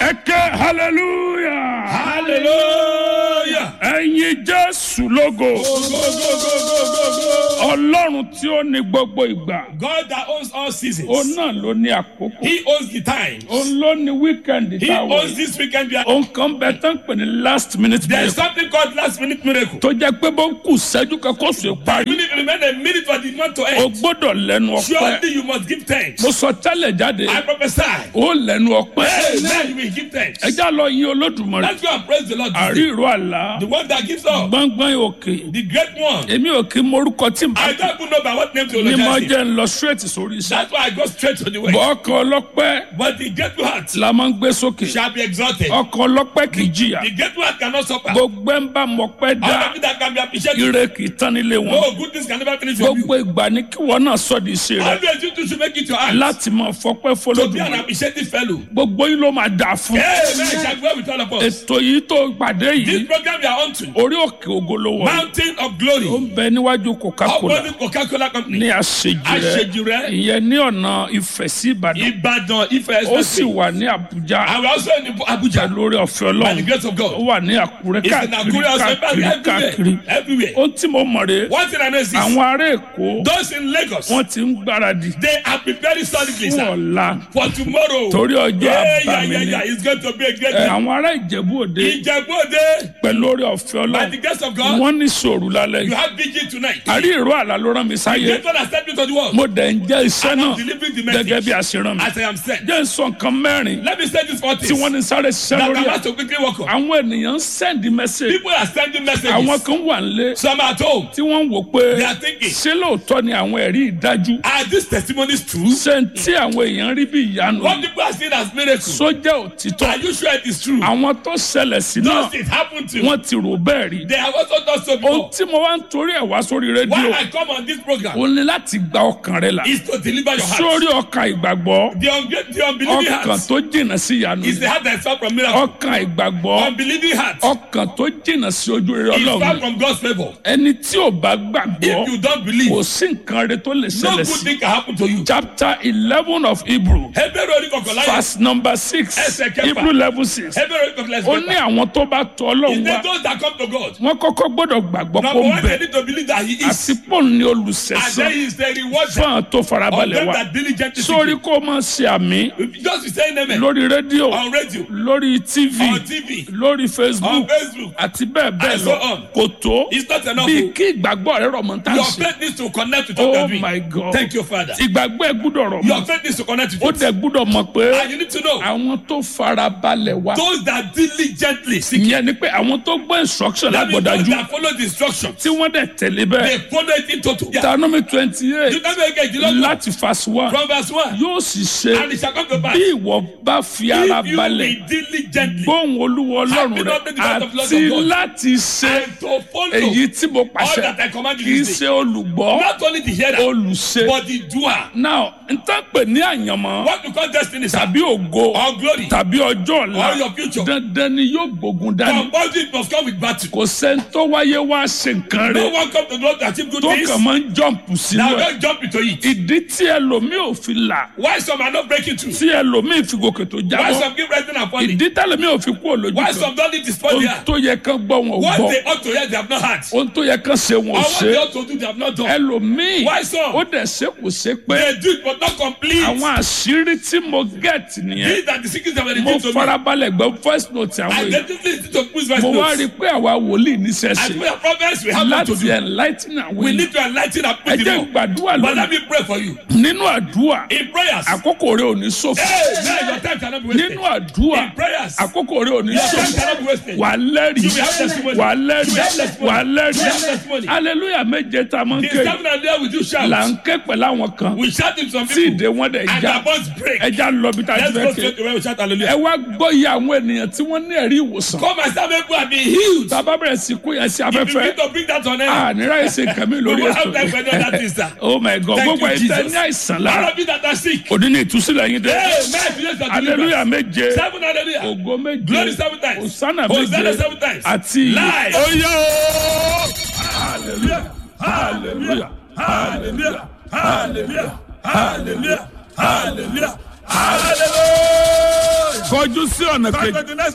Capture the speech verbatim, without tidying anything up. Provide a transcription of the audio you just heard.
Ẹ̀kẹ́ hallelujah. Hallelujah. Ẹ̀yin Jésù lógo. Go, go, go, go, go, go, go. Ọlọ́run tí ó ní gbogbo ìgbà. God that owns all seasons. Òun náà ló ní àkókò. He owns the time. Òun ló ní wíkẹ̀ndì He táwọn. owns this weekend. Òun kan bẹ tán pè ní last minute There is miracle. something called last minute miracle. Tó jẹ́ pé bó ń kù sẹ́jú kan kó sùn parí. Even if you remain a minute for the month to O end, gbọ́dọ̀ lẹ́nu ọpẹ́. surely you must give thanks. Mo sọ tẹ́lẹ̀ jáde. I prophesy. Ó lẹ́nu ọpẹ́. Amen. You will give thanks. Ẹ já lọ yin Olódùmarè. Let's go and praise the Lord. Àrí today. ìró àlá. The one that gives up. Gbọ́ngbọ́n òkè. The great one. Èmi ò kí morúkọ tí n bá I don't even know by what name to ní mo apologize. jẹ́ ń lọ straight sórí iṣẹ́. That's why I go straight to the way. Bọ̀ ọkàn ọlọ́pẹ́ But the grateful heart la máa ń gbé sókè. shall be exalted. Ọkàn ọlọ́pẹ́ kì í jìyà. The grateful heart cannot suffer. Gbogbo ẹ̀ ń bá mọ̀pẹ́ All dá. of it that can be appreciated. Ire kì í tán nílé wọn. No goodness can never finish with you. Gbogbo ìgbà ni kí wọ́n náà sọ di iṣẹ́ rẹ̀. Always you two should make it your heart. Láti máa fọpẹ́ To be an fọlọ́dún. appreciative fellow. Gbogbo yín ló máa dà fún. Amen. Shall go with all of us. Ètò yìí tó pàdé This yìí program we are on to. orí òkè ògo ló wọ̀. Mountain of Ó Glory. ń bẹ níwájú Coca-Cola Opposite Coca-Cola Company. ní àṣejù Àṣejù rẹ̀. rẹ̀. Ìyẹn ní ọ̀nà Ifẹ̀ sí Ìbàdàn. Ibadan, Ife Ó sì Expressway. wà ní Àbújá. And we are also in Abuja. Lórí ọ̀fẹ́ By the Ọlọ́run. grace of Ó God. wà ní Àkúrẹ́ It's in káàkiri Akure, also káàkiri káàkiri. everywhere. Everywhere. Ohun tí mo mọ̀ rè é, One thing I know is this. àwọn ará Èkó Those in Lagos, wọ́n ti ń gbáradì they are preparing solidly, fún sir, ọ̀la for tomorrow. torí ọjọ́ Yeah, yeah, àbámi yeah, ni. yeah. It's going to be a great Ẹ, day. àwọn ará Ìjẹ̀bú Òde Ìjẹ̀bú-Òde, pẹ̀lú orí ọ̀fẹ́ by the Ọlọ́run grace of God, wọ́n ní sòrò lálẹ́ you yìí. have vigil tonight. Àrí ìró àlá ló rán mi sáyé. Great one has sent me to the world. Mo dẹ̀ ń jẹ́ iṣẹ́ And I'm náà delivering the gẹ́gẹ́ bí a message ṣe rán mi. as I am sent. Jẹ́ ń sọ nǹkan mẹ́rin Let me say this for tí this. wọ́n ní sáré ṣiṣẹ́ That lórí I'm ẹ̀. about to quickly walk on. Àwọn ènìyàn ń sẹ́ndì mẹ́sẹ̀gì. People are sending messages. Àwọn kan wà nílé Some are told. tí wọ́n ń wò pé They are thinking, ṣé lóòótọ́ ni àwọn ẹ̀rí ìdájú. are these testimonies true? Ṣé n tí àwọn èèyàn rí bí ìyanu What people are seeing as miracles? sójà òtítọ́. Are you sure it is true? Àwọn tó ṣẹlẹ̀ sí náà Does it happen to you? wọ́n ti rò bẹ́ẹ̀ rí. They have also done so Ohun before. tí mo wá ń torí ẹ̀ wá sórí Why rédíò I come on this program ó ní láti gba ọkàn rẹ là. is to deliver your heart. Sórí ọkàn ìgbàgbọ́, The, unge- the unbelieving ọkàn heart tó jìnnà sí ìyanu. is the heart that is far from miracle. Ọkàn ìgbàgbọ́, Unbelieving heart ọkàn tó jìnnà sí ojú rere is far Ọlọ́run. from God's favor. Ẹni tí ò bá gbàgbọ́ If you don't believe, kò sí nǹkan rẹ tó lè no ṣẹlẹ̀ good sí. thing can happen to you. Chapter eleven of Hebrew, Hebrew orí kọkànlá yẹn. verse number six, Ẹsẹ̀ kẹfà. Hebrew eleven six. Hebrew orí kọkànlá Ó ní yẹn. àwọn tó bá tọ̀ Is Ọlọ́run there wá, those that come to God? wọ́n kọ́kọ́ gbọ́dọ̀ gbàgbọ́ kó Number ń one, they bẹ. need to believe that He is. Àti pọ́ùn ní And then olùsẹ̀sán He is the reward fún àwọn tó of farabalẹ̀ them wá. that diligently seek Sórí Him. kó máa ṣe àmì Just be saying amen. lórí rédíò, On radio, lórí T V, on T V, lórí on Facebook Facebook. àti bẹ́ẹ̀ bẹ́ẹ̀ And so lọ. on. Kò tó It's not enough. bí kí ìgbàgbọ́ rẹ rọ̀ mọ́ tá a Your ṣe. faith needs to connect with what Oh you're doing. my God. Thank you, Father. Ìgbàgbọ́ ẹ gbúdọ̀ rọ̀ Your mọ́. faith needs to connect Ó with it. dẹ̀ gbúdọ̀ mọ̀ pé And you need to know àwọn tó farabalẹ̀ wá. those that diligently seek Him. Ìyẹn ni pé àwọn tó gbọ́ instruction That means those lágbọ̀dájú that follow the instructions. tí wọ́n dẹ̀ tẹ̀lé bẹ́ẹ̀. They follow it in total. Yeah. Deuteronomy twenty You eight don't make it. You don't know. láti verse one From verse one. yóò sì ṣe And it shall come to pass. bí ìwọ bá fi ara If you balẹ̀ will diligently gbóhùn Olúwa Ọlọ́run Happy rẹ̀ not the God of Lord àti of God. láti ṣe and to follow èyí tí mo all pàṣẹ that I command kì í you this day. ṣe olùgbọ́ Not only the hearer, olùṣe. but the doer. Now n tán pè ní àyànmọ́ What you call destiny, sir, tàbí ògo or glory, tàbí ọjọ́ or ọ̀la your future, dandan ni yóò gbógun dání. compulsory must come with battle. Kò sẹ́ni tó wáyé wá ṣe nǹkan No rẹ̀ one come to the Lord to achieve good tó things. kàn máa ń jọ̀mpù sínú Now ẹ̀. don't jump into it. Ìdí tí ẹlòmíì ò fi là Why some are not breaking through? tí ẹlòmíì fi gòkè tó Why jábọ́. some keep rising and falling? Ìdí tẹ́lẹ̀míì ò fi kú òlójú Why kan. some don't need to spoil Ohun there? tó yẹ kán gbọ́ wọn ò What gbọ́. they ought to hear, they have not heard. Ohun tó yẹ kán ṣe wọn Or ò what they ṣe. ought to do, they have not done. Ẹlòmíì Why some? ó dẹ̀ ṣe kò ṣe pé They do it, but not complete. àwọn àṣírí tí mo get nìyẹn. These are the secrets that were Mo revealed to me. farabalẹ̀ gbọ́ voice note àwọn I èèyàn. definitely need to push verse Mo wá rí i notes. pé àwa wòlíì níṣẹ́ As ṣe we are prophets, we have not to láti do. enlighten àwọn We èèyàn. need to enlighten and Ẹ put jẹ́ the more. gbàdúrà But let lónìí. me pray for you. Nínú àdúrà In prayers. àkókò rẹ ò ní ṣòfò. Hey, man, your time cannot be wasted. Nínú àdúrà In prayers. àkókò rẹ ò ní Your time ṣòfò. cannot be wasted. Wà á lẹ́rìí You will have testimony. wà á lẹ́rìí You will have testimony. wà á You will have lẹ́rìí. testimony. Hallelujah méje tá a máa ń The ké seven and there we do shout. là ń ké pẹ̀lú àwọn kan We shout in some tí people. ìdè wọn dẹ̀ And já their bonds break. ẹja lọ bí tá a ti Let's go fẹ́ ké. straight to where we shout hallelujah. Ẹ wá gbọ́ iye àwọn ènìyàn tí wọ́n ní ẹ̀rí ìwòsàn. Come and start making people be healed. Tá a bá bẹ̀rẹ̀ sí kó yẹn sí If you afẹ́fẹ́ need to bring that on air, a nira ẹsẹ̀ nǹkan mi we lórí will have time for ètò. another thing, sir. Oh my God Thank gbogbo you, ẹ̀ tẹ́ Jesus. ní àìsàn All lára of you that are sick. òní ní ìtúsílẹ̀ yín dé. Amen. Yes, that Hallelujah méje Seven hallelujah. ògo méje Glory seven times. Hosanna Hosanna méje seven times. àti Live. oyè hallelujah hallelujah hallelujah hallelujah hallelujah hallelujah hallelujah. kọjú sí ọ̀nà Come kejì to the next